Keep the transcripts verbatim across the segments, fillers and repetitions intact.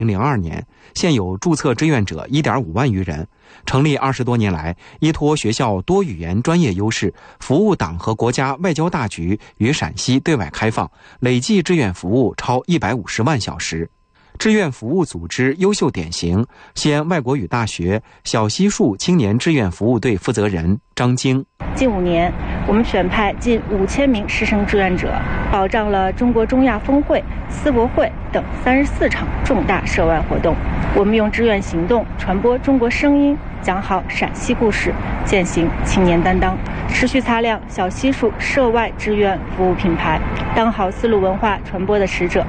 零零二年，现有注册志愿者 一点五万余人。成立二十多年来，依托学校多语言专业优势，服务党和国家外交大局与陕西对外开放，累计志愿服务超一百五十万小时。志愿服务组织优秀典型，西安外国语大学小西树青年志愿服务队负责人张晶。 近五年，我们选派近五千名师生志愿者，保障了中国中亚峰会、世博会等三十四场重大涉外活动。我们用志愿行动传播中国声音，讲好陕西故事，践行青年担当，持续擦亮小西树涉外志愿服务品牌，当好丝路文化传播的使者。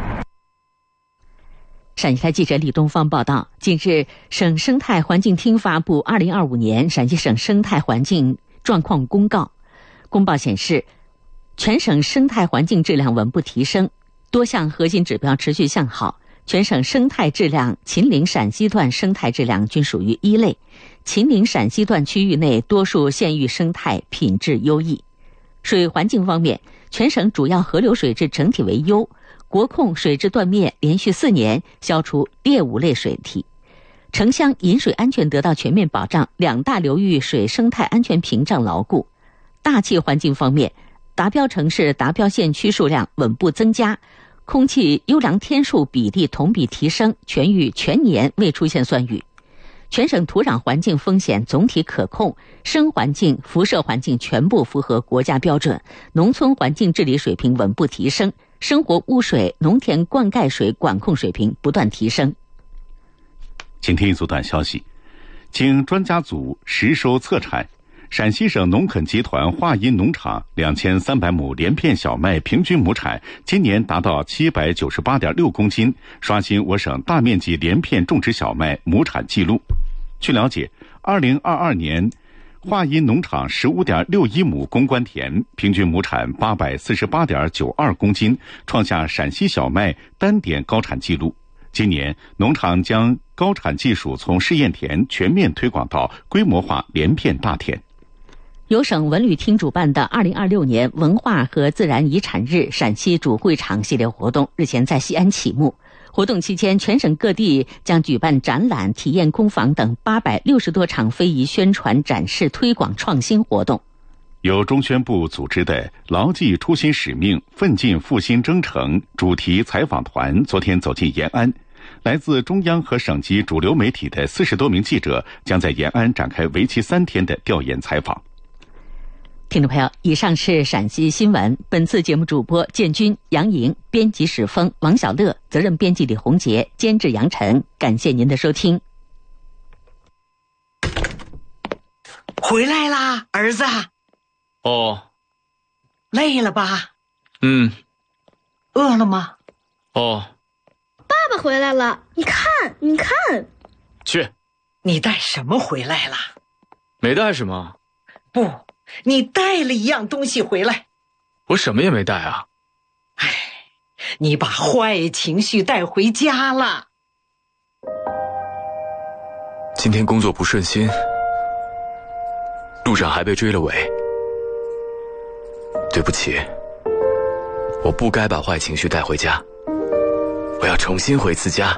陕西台记者李东方报道，近日，省生态环境厅发布二零二五年陕西省生态环境状况公告。公报显示，全省生态环境质量稳步提升，多项核心指标持续向好。全省生态质量秦岭陕西段生态质量均属于一类，秦岭陕西段区域内多数县域生态品质优异。水环境方面，全省主要河流水质整体为优，国控水质断面连续四年消除劣五类水体，城乡饮水安全得到全面保障，两大流域水生态安全屏障牢固。大气环境方面，达标城市达标县区数量稳步增加，空气优良天数比例同比提升，全域全年未出现酸雨。全省土壤环境风险总体可控，生环境、辐射环境全部符合国家标准，农村环境治理水平稳步提升，生活污水、农田灌溉水管控水平不断提升。 请听一组短消息，经专家组实收测产，陕西省农垦集团华阴农场两千三百亩连片小麦平均亩产今年达到七百九十八点六公斤，刷新我省大面积连片种植小麦亩产记录。据了解，二零二二年华阴农场十五点六一亩攻关田平均亩产八百四十八点九二公斤，创下陕西小麦单点高产记录。今年，农场将高产技术从试验田全面推广到规模化连片大田。 由省文旅厅主办的二零二六年文化和自然遗产日陕西主会场系列活动日前在西安启幕。活动期间，全省各地将举办展览、体验工坊等八百六十多场非遗宣传、展示、推广创新活动。 由中宣部组织的牢记初心使命、奋进复兴征程主题采访团昨天走进延安，来自中央和省级主流媒体的四十多名记者将在延安展开为期三天的调研采访。 听众朋友，以上是陕西新闻。本次节目主播建军、杨莹，编辑史峰、王小乐，责任编辑李红杰，监制杨晨。感谢您的收听。 回来啦，儿子。 哦。 累了吧？ 嗯。 饿了吗？ 哦。 爸爸回来了，你看，你看。 去。 你带什么回来了？ 没带什么。 不。你带了一样东西回来。 我什么也没带啊。 唉，你把坏情绪带回家了。 今天工作不顺心，路上还被追了尾。对不起，我不该把坏情绪带回家，我要重新回次家。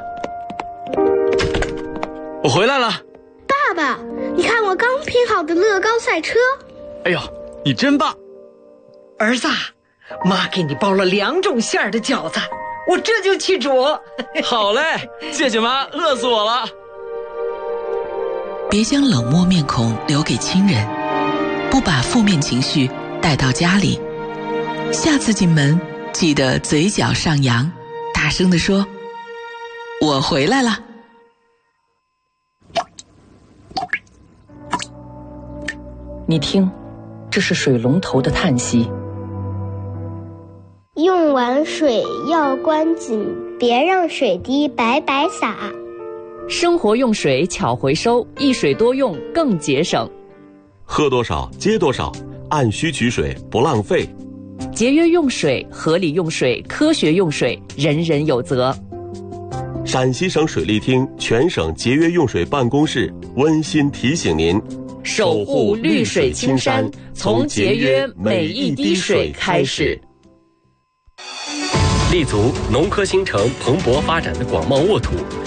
我回来了。 爸爸，你看我刚拼好的乐高赛车。 哎呦，你真棒！ 儿子，妈给你包了两种馅儿的饺子，我这就去煮。 好嘞，谢谢妈，饿死我了。 别将冷漠面孔留给亲人，不把负面情绪带到家里。下次进门记得嘴角上扬，大声地说：“我回来了。” 你听。这是水龙头的叹息。 用完水要关紧，别让水滴白白洒。 生活用水巧回收，一水多用更节省。 喝多少接多少，按需取水不浪费。 节约用水，合理用水，科学用水，人人有责。 陕西省水利厅全省节约用水办公室温馨提醒您： 守护绿水青山，从节约每一滴水开始。 立足农科新城蓬勃发展的广袤沃土，